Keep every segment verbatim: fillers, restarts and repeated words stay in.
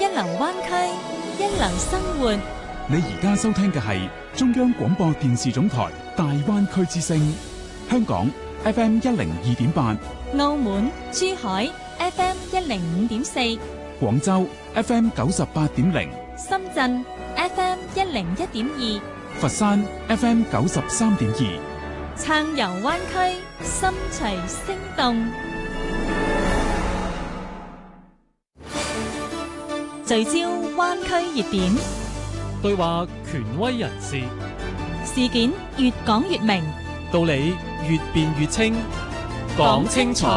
流灣區，一流生活。 你而家收聽嘅係中央廣播電視總台大灣區之聲，香港 F M 一零二點八， 澳門、珠海 F M 一零五點四， 廣州 F M 九十八點零， 深圳 F M 一零一點二， 佛山 F M 九十三點二。 撐遊灣區，心隨聲動。聚焦灣區熱點， 對話權威人士， 事件越講越明， 道理越辯越清，講清楚，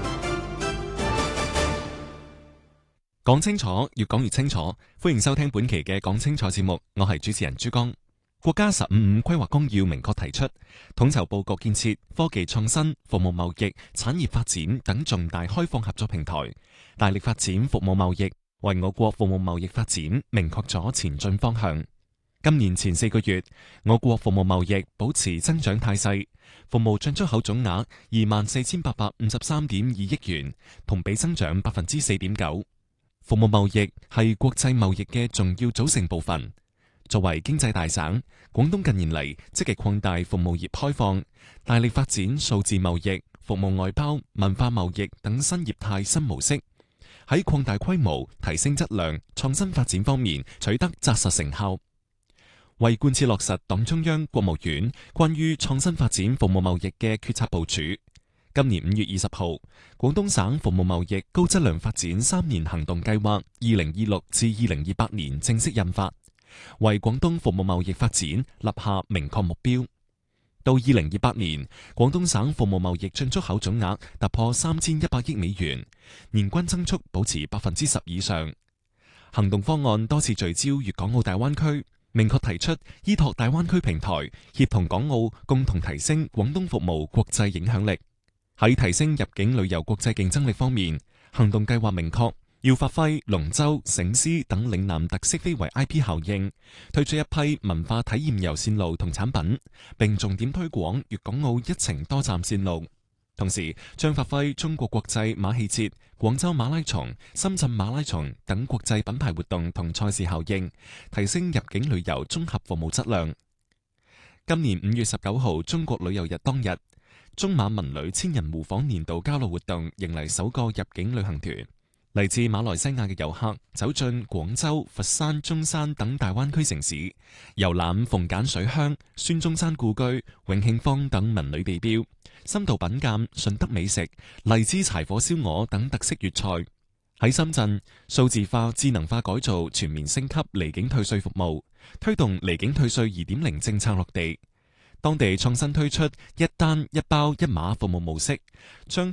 講清楚，越講越清楚。歡迎收聽本期嘅講清楚節目，我係主持人朱江。國家十五五規劃綱要明確提出，統籌佈局建設科技創新、服務貿易、產業發展等重大開放合作平台，大力發展服務貿易，為我國服務貿易發展明確咗前進方向。今年前四個月，我國服務貿易保持增長態勢，服務進出口總額二萬四千八百五十三點二億元，同比增長百分之四點九。服務貿易係國際貿易嘅重要組成部分。作為經濟大省，廣東近年嚟積極擴大服務業開放，大力發展數字貿易、服務外包、文化貿易等新業態新模式，喺擴大規模、提升質量、創新發展方面取得紮實成效。為貫徹落實黨中央、國務院關於創新發展服務貿易嘅決策部署，今年五月二十號，廣東省服務貿易高質量發展三年行動計劃二零二六至二零二八年正式印發，為廣東服務貿易發展立下明確目標。到二零二八年，廣東省服務貿易進出口總額突破三千一百億美元，年均增速保持百分之十以上。行動方案多次聚焦粵港澳大灣區，明確提出依託大灣區平台，協同港澳共同提升廣東服務國際影響力。喺提升入境旅遊國際競爭力方面，行動計劃明確要發揮龍舟、醒獅等嶺南特色非遺 I P 效應，推出一批文化體驗遊線路同產品，並重點推廣粵港澳一程多站線路。同時，將發揮中國國際馬戲節、廣州馬拉松、深圳馬拉松等國際品牌活動同賽事效應，提升入境旅遊綜合服務質量。今年五月十九號中國旅遊日當日，中馬文旅千人互訪年度交流活動迎嚟首個入境旅行團。嚟自馬來西亞嘅遊客走進廣州、佛山、中山等大灣區城市，遊覽鳳簡水鄉、孫中山故居、永慶坊等文旅地標，深度品鑒順德美食、荔枝柴火燒鵝等特色粵菜。喺深圳，數字化、智能化改造全面升級離境退稅服務，推動離境退稅二點零政策落地。當地創新推出一單一包一碼服務模式，將